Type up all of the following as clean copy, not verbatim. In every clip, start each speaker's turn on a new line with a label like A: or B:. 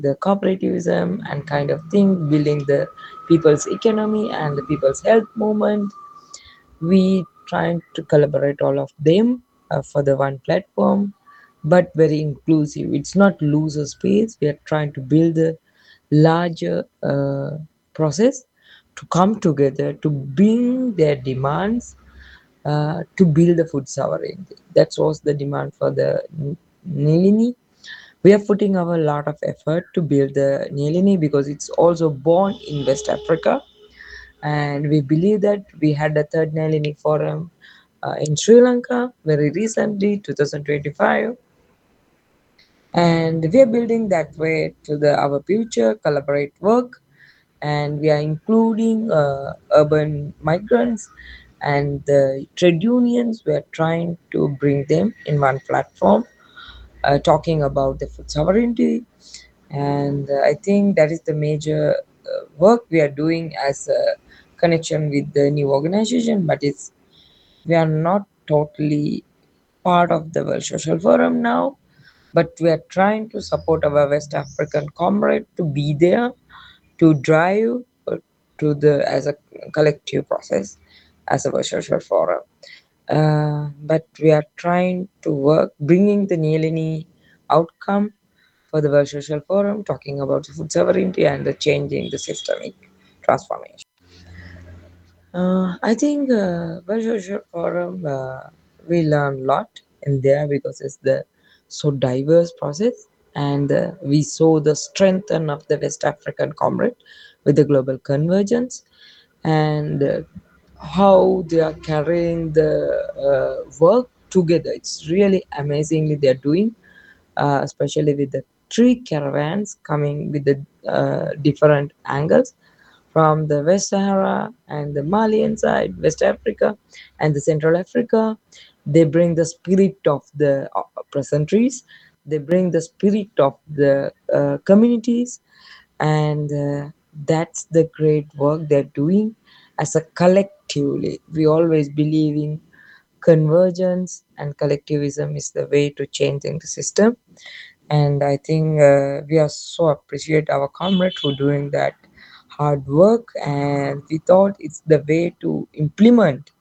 A: the cooperativism and kind of thing, building the people's economy and the people's health movement. We trying to collaborate all of them for the one platform, but very inclusive. It's not loser space. We are trying to build a larger process to come together to bring their demands to build the food sovereignty. That was the demand for the Nilini. We are putting our lot of effort to build the Nilini because it's also born in West Africa, and we believe that we had a third Nalini forum in Sri Lanka very recently, 2025, and we are building that way to the our future collaborate work, and we are including urban migrants and the trade unions. We are trying to bring them in one platform, talking about the food sovereignty, and I think that is the major work we are doing as a connection with the new organization. But it's we are not totally part of the World Social Forum now, but we are trying to support our West African comrade to be there to drive to the as a collective process as a World Social Forum. But we are trying to work bringing the Nilini outcome for the World Social Forum, talking about the food sovereignty and the changing the systemic transformation. I think World Social Forum we learn a lot in there because it's the so diverse process, and we saw the strength of the West African comrade with the global convergence, and how they are carrying the work together. It's really amazingly they're doing, especially with the three caravans coming with the different angles from the West Sahara and the Malian side, West Africa, and the Central Africa. They bring the spirit of the peasantries. They bring the spirit of the communities, and that's the great work they're doing as a collectively. We always believe in convergence and collectivism is the way to changing the system, and I think we are so appreciate our comrade for doing that hard work, and we thought it's the way to implement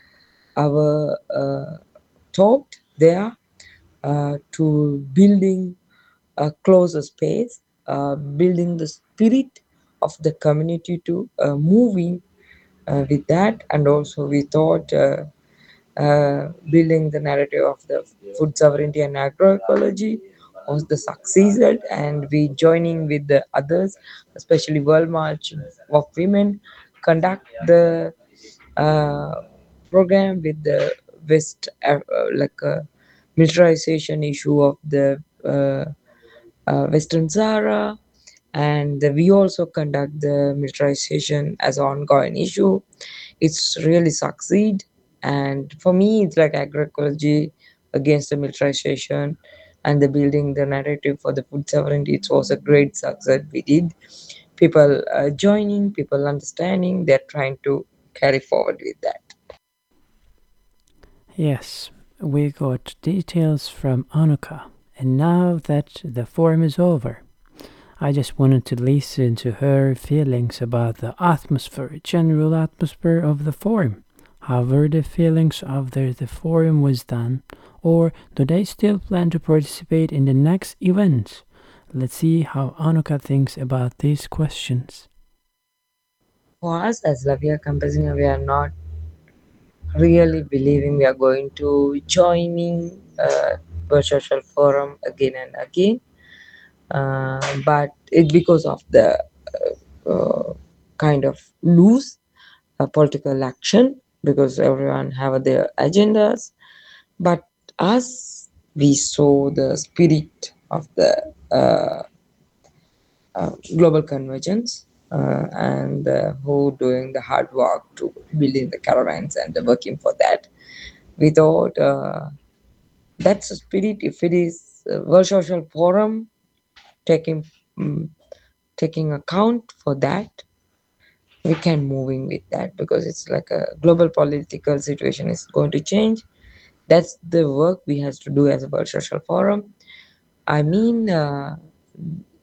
A: our thought there to building a closer space, building the spirit of the community to moving with that, and also we thought building the narrative of the food sovereignty and agroecology was the succeeded, and we joining with the others, especially World March of Women, conduct the uh, program with the like militarization issue of the Western Sahara, and we also conduct the militarization as an ongoing issue. It's really succeed, and for me it's like agroecology against the militarization and the building the narrative for the food sovereignty. It was a great success we did. People joining, people understanding, they're trying to carry forward with that.
B: Yes, we got details from Anuka. And now that the forum is over, I just wanted to listen to her feelings about the atmosphere, general atmosphere of the forum. How were the feelings after the forum was done? Or do they still plan to participate in the next events? Let's see how Anuka thinks about these questions.
A: For us as Lavia Company, we are not really believing we are going to joining World Social Forum again and again, but it's because of the kind of loose political action because everyone have their agendas. But us, we saw the spirit of the global convergence, and who doing the hard work to building the caravans and working for that. We thought that's a spirit. If it is World Social Forum taking mm, taking account for that, we can moving with that because it's like a global political situation is going to change. That's the work we has to do as a World Social Forum. I mean,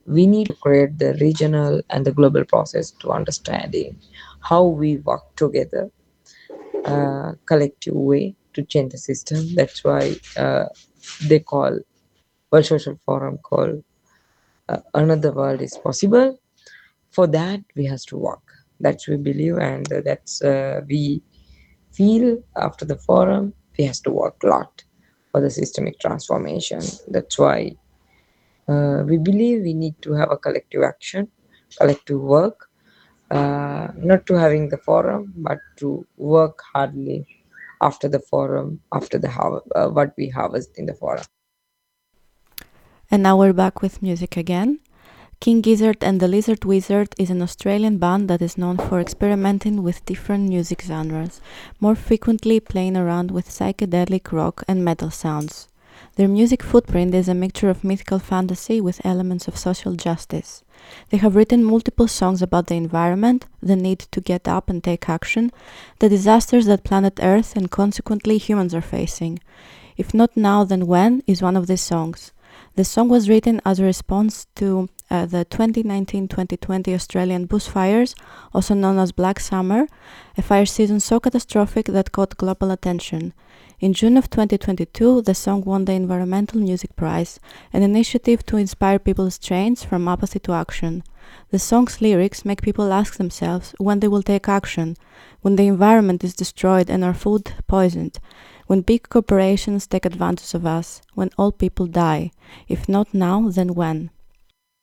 A: We need to create the regional and the global process to understanding how we work together, collective way to change the system. That's why they call World Social Forum called another world is possible. For that, we has to work. That's we believe, and that's we feel after the forum. We has to work a lot for the systemic transformation. That's why we believe we need to have a collective action, collective work, not to having the forum, but to work hardly after the forum, after the what we harvest in the forum.
C: And now we're back with music again. King Gizzard and the Lizard Wizard is an Australian band that is known for experimenting with different music genres, more frequently playing around with psychedelic rock and metal sounds. Their music footprint is a mixture of mythical fantasy with elements of social justice. They have written multiple songs about the environment, the need to get up and take action, the disasters that planet Earth and consequently humans are facing. If not now, then when is one of these songs. The song was written as a response to the 2019-2020 Australian bushfires, also known as Black Summer, a fire season so catastrophic that caught global attention. In June of 2022, the song won the Environmental Music Prize, an initiative to inspire people's change from apathy to action. The song's lyrics make people ask themselves when they will take action, when the environment is destroyed and our food poisoned, when big corporations take advantage of us, when all people die. If not now, then when?